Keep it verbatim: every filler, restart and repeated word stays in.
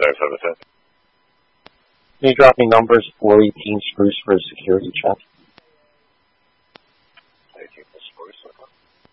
Sorry for the Can you drop me numbers four eighteen Spruce for a security check? eighteen Spruce, okay.